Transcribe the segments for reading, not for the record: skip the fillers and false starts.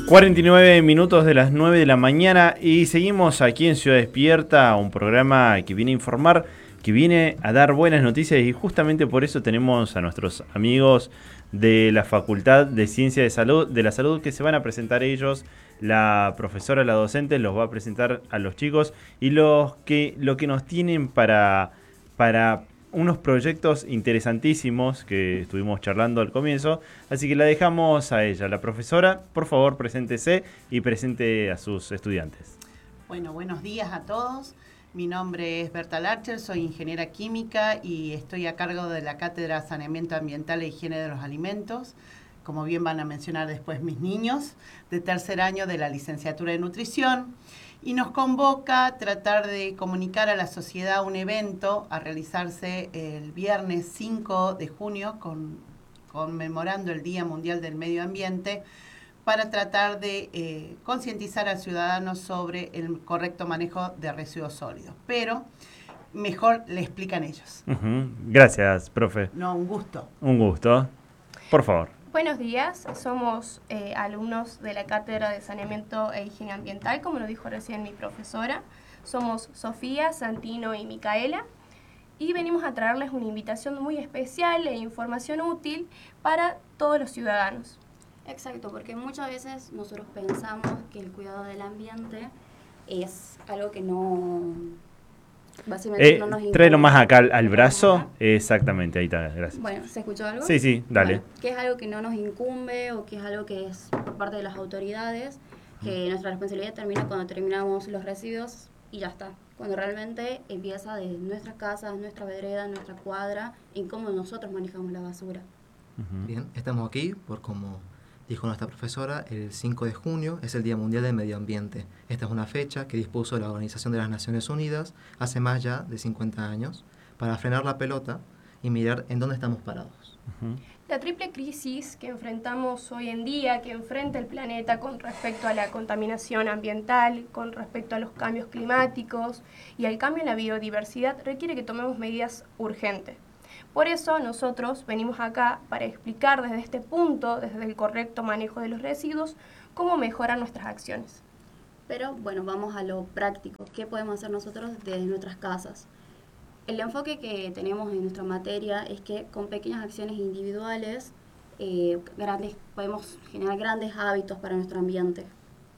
49 minutos de las 9 de la mañana y seguimos aquí en Ciudad Despierta, un programa que viene a informar, que viene a dar buenas noticias y justamente por eso tenemos a nuestros amigos de la Facultad de Ciencia de la Salud que se van a presentar ellos. La profesora, la docente, los va a presentar a los chicos y lo que nos tienen para unos proyectos interesantísimos que estuvimos charlando al comienzo, así que la dejamos a ella. La profesora, por favor, preséntese y presente a sus estudiantes. Bueno, buenos días a todos. Mi nombre es Berta Larcher, soy ingeniera química y estoy a cargo de la Cátedra Saneamiento Ambiental e Higiene de los Alimentos, como bien van a mencionar después mis niños, de tercer año de la licenciatura de nutrición. Y nos convoca a tratar de comunicar a la sociedad un evento a realizarse el viernes 5 de junio, conmemorando el Día Mundial del Medio Ambiente, para tratar de concientizar al ciudadano sobre el correcto manejo de residuos sólidos. Pero mejor le explican ellos. Gracias, profe. No, un gusto. Un gusto. Por favor. Buenos días, somos alumnos de la Cátedra de Saneamiento e Higiene Ambiental, como lo dijo recién mi profesora. Somos Sofía, Santino y Micaela y venimos a traerles una invitación muy especial e información útil para todos los ciudadanos. Exacto, porque muchas veces nosotros pensamos que el cuidado del ambiente es algo que no... Básicamente no nos incumbe. Tráelo más acá al brazo. Exactamente, ahí está, gracias. Bueno, ¿se escuchó algo? Sí, dale. Bueno, que es algo que no nos incumbe o que es algo que es por parte de las autoridades, que nuestra responsabilidad termina cuando terminamos los residuos y ya está. Cuando realmente empieza desde nuestras casas, nuestra vereda, nuestra cuadra, en cómo nosotros manejamos la basura. Bien, estamos aquí por como dijo nuestra profesora, el 5 de junio es el Día Mundial del Medio Ambiente. Esta es una fecha que dispuso la Organización de las Naciones Unidas hace más ya de 50 años para frenar la pelota y mirar en dónde estamos parados. La triple crisis que enfrentamos hoy en día, que enfrenta el planeta con respecto a la contaminación ambiental, con respecto a los cambios climáticos y al cambio en la biodiversidad, requiere que tomemos medidas urgentes. Por eso nosotros venimos acá para explicar desde este punto, desde el correcto manejo de los residuos, cómo mejorar nuestras acciones. Pero bueno, vamos a lo práctico. ¿Qué podemos hacer nosotros desde nuestras casas? El enfoque que tenemos en nuestra materia es que con pequeñas acciones individuales podemos generar grandes hábitos para nuestro ambiente.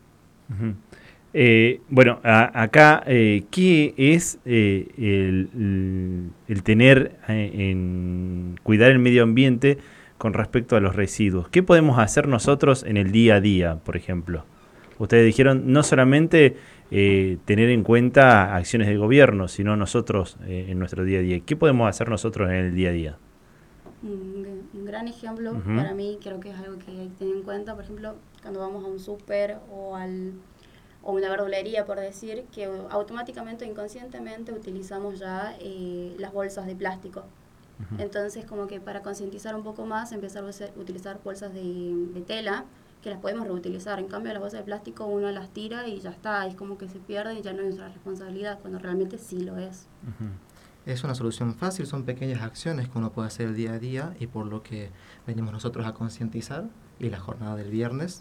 Bueno, acá, ¿qué es el tener cuidar el medio ambiente con respecto a los residuos? ¿Qué podemos hacer nosotros en el día a día, por ejemplo? Ustedes dijeron no solamente tener en cuenta acciones del gobierno, sino nosotros en nuestro día a día. ¿Qué podemos hacer nosotros en el día a día? Un gran ejemplo para mí, creo que es algo que hay que tener en cuenta, por ejemplo, cuando vamos a un súper o una verdulería, por decir, que automáticamente o inconscientemente utilizamos ya las bolsas de plástico. Entonces, como que para concientizar un poco más, empezar a utilizar bolsas de tela, que las podemos reutilizar. En cambio, las bolsas de plástico uno las tira y ya está, es como que se pierde y ya no es nuestra responsabilidad, cuando realmente sí lo es. Es una solución fácil, son pequeñas acciones que uno puede hacer el día a día y por lo que venimos nosotros a concientizar. Y la jornada del viernes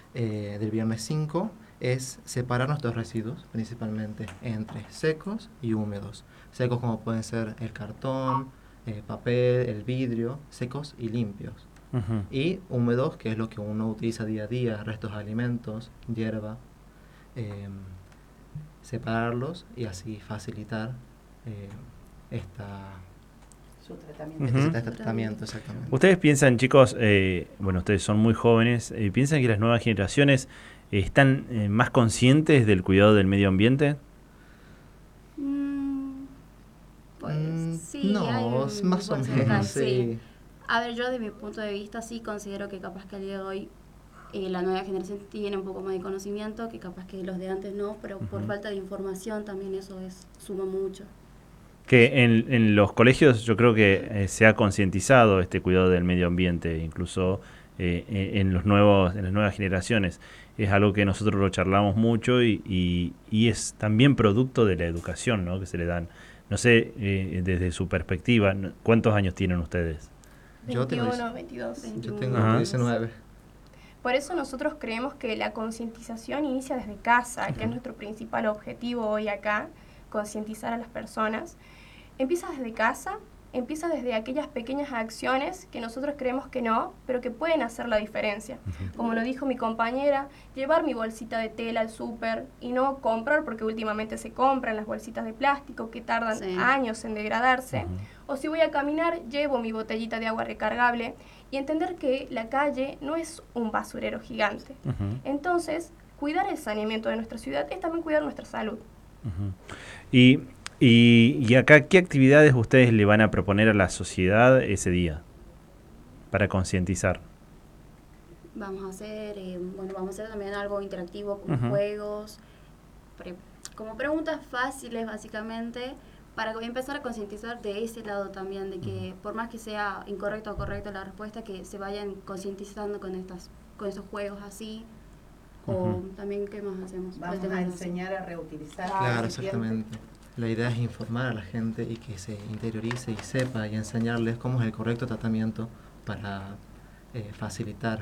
5, es separar nuestros residuos, principalmente entre secos y húmedos. Secos como pueden ser el cartón, el papel, el vidrio, secos y limpios. Y húmedos, que es lo que uno utiliza día a día, restos de alimentos, hierba, separarlos y así facilitar su tratamiento. Este tratamiento, exactamente. Ustedes piensan, chicos, bueno, ustedes son muy jóvenes, ¿piensan que las nuevas generaciones están más conscientes del cuidado del medio ambiente? Pues sí, no, hay más o menos, sí. A ver, yo de mi punto de vista sí considero que capaz que al día de hoy la nueva generación tiene un poco más de conocimiento, que capaz que los de antes no, pero por falta de información también eso suma mucho. Que en los colegios yo creo que se ha concientizado este cuidado del medio ambiente, incluso en las nuevas generaciones. Es algo que nosotros lo charlamos mucho y es también producto de la educación, ¿no?, que se le dan. No sé, desde su perspectiva, ¿cuántos años tienen ustedes? 21, 22. Yo tengo 19. Por eso nosotros creemos que la concientización inicia desde casa, que es nuestro principal objetivo hoy acá, concientizar a las personas. Empieza desde casa, empieza desde aquellas pequeñas acciones que nosotros creemos que no, pero que pueden hacer la diferencia. Como lo dijo mi compañera, llevar mi bolsita de tela al súper y no comprar, porque últimamente se compran las bolsitas de plástico que tardan años en degradarse. O si voy a caminar, llevo mi botellita de agua recargable y entender que la calle no es un basurero gigante. Entonces, cuidar el saneamiento de nuestra ciudad es también cuidar nuestra salud. Y acá, ¿qué actividades ustedes le van a proponer a la sociedad ese día para concientizar? Vamos a hacer, vamos a hacer también algo interactivo con juegos, como preguntas fáciles básicamente, para empezar a concientizar de ese lado también, de que por más que sea incorrecto o correcta la respuesta, que se vayan concientizando con esos juegos así. O también, ¿qué más hacemos? Vamos a enseñar a reutilizar. Claro, exactamente. La idea es informar a la gente y que se interiorice y sepa y enseñarles cómo es el correcto tratamiento para facilitar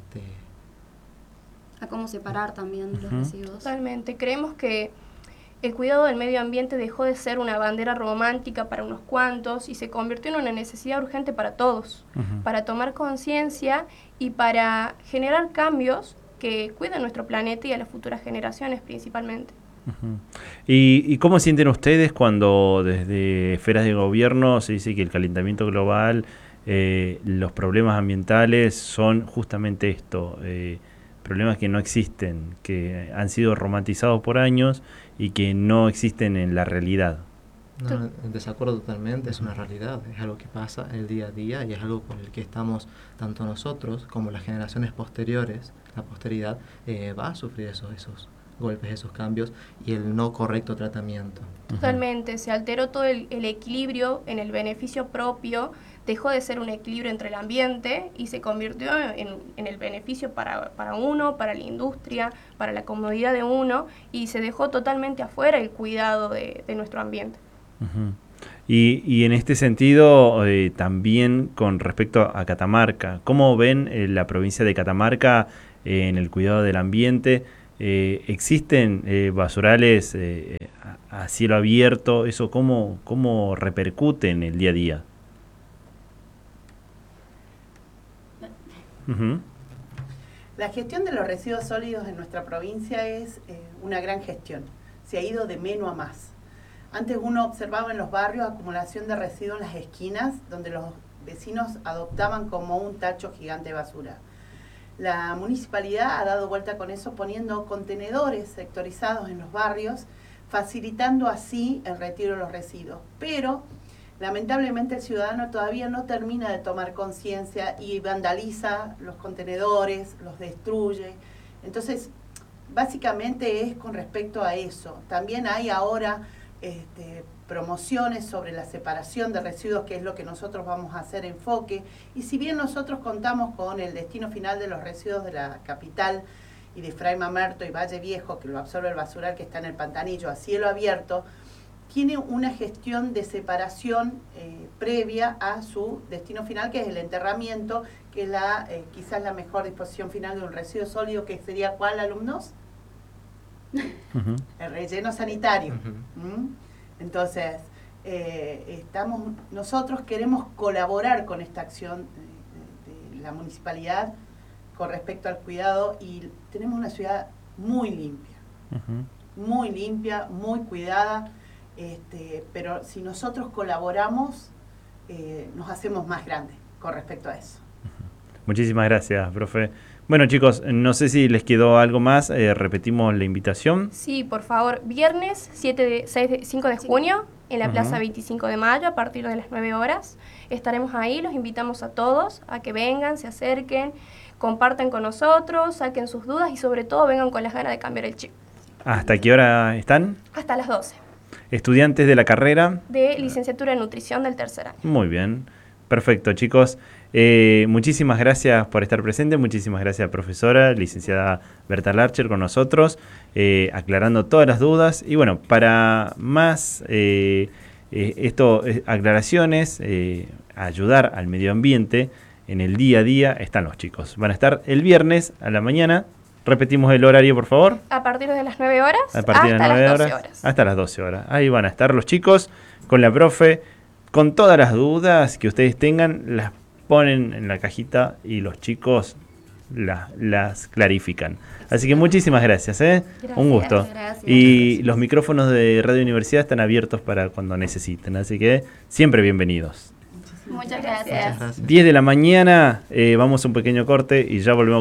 a cómo separar también los residuos. Totalmente. Creemos que el cuidado del medio ambiente dejó de ser una bandera romántica para unos cuantos y se convirtió en una necesidad urgente para todos, para tomar conciencia y para generar cambios que cuiden nuestro planeta y a las futuras generaciones principalmente. ¿Y cómo sienten ustedes cuando desde esferas de gobierno se dice que el calentamiento global, los problemas ambientales son justamente esto, problemas que no existen, que han sido romantizados por años y que no existen en la realidad? No, en desacuerdo totalmente, es una realidad, es algo que pasa el día a día y es algo con el que estamos, tanto nosotros como las generaciones posteriores, la posteridad, va a sufrir esos golpes, esos cambios y el no correcto tratamiento. Totalmente, se alteró todo el equilibrio en el beneficio propio, dejó de ser un equilibrio entre el ambiente y se convirtió en el beneficio para uno, para la industria, para la comodidad de uno, y se dejó totalmente afuera el cuidado de nuestro ambiente. Y en este sentido, también con respecto a Catamarca, ¿cómo ven la provincia de Catamarca en el cuidado del ambiente? ¿Existen basurales a cielo abierto? ¿Eso cómo repercute en el día a día? La gestión de los residuos sólidos en nuestra provincia es una gran gestión. Se ha ido de menos a más. Antes uno observaba en los barrios acumulación de residuos en las esquinas, donde los vecinos adoptaban como un tacho gigante de basura. La municipalidad ha dado vuelta con eso poniendo contenedores sectorizados en los barrios, facilitando así el retiro de los residuos. Pero lamentablemente el ciudadano todavía no termina de tomar conciencia y vandaliza los contenedores, los destruye. Entonces, básicamente es con respecto a eso. También hay ahora promociones sobre la separación de residuos, que es lo que nosotros vamos a hacer enfoque. Y si bien nosotros contamos con el destino final de los residuos de la capital y de Fray Mamerto y Valle Viejo, que lo absorbe el basural que está en el Pantanillo a cielo abierto, tiene una gestión de separación previa a su destino final, que es el enterramiento, que es quizás la mejor disposición final de un residuo sólido, que sería ¿cuál, alumnos? El relleno sanitario. Entonces, nosotros queremos colaborar con esta acción de la municipalidad con respecto al cuidado, y tenemos una ciudad muy limpia, muy cuidada, pero si nosotros colaboramos, nos hacemos más grandes con respecto a eso. Muchísimas gracias, profe. Bueno, chicos, no sé si les quedó algo más, repetimos la invitación. Sí, por favor, viernes 5 de junio en la Plaza 25 de Mayo a partir de las 9 horas. Estaremos ahí, los invitamos a todos a que vengan, se acerquen, compartan con nosotros, saquen sus dudas y sobre todo vengan con las ganas de cambiar el chip. ¿Hasta qué hora están? Hasta las 12. ¿Estudiantes de la carrera? De licenciatura en nutrición del tercer año. Muy bien, perfecto, chicos. Muchísimas gracias por estar presente, muchísimas gracias, profesora, licenciada Berta Larcher, con nosotros, aclarando todas las dudas. Y bueno, para más aclaraciones, ayudar al medio ambiente, en el día a día están los chicos. Van a estar el viernes a la mañana. Repetimos el horario, por favor. A partir de las 9 horas A partir de las 9 las 12 horas horas. hasta las 12 horas. Ahí van a estar los chicos con la profe, con todas las dudas que ustedes tengan, las ponen en la cajita y los chicos las clarifican. Así que muchísimas gracias, ¿eh? Gracias. Un gusto. Gracias. Y los micrófonos de Radio Universidad están abiertos para cuando necesiten, así que siempre bienvenidos. Muchas Gracias. gracias. Muchas gracias. 10 de la mañana, vamos a un pequeño corte y ya volvemos.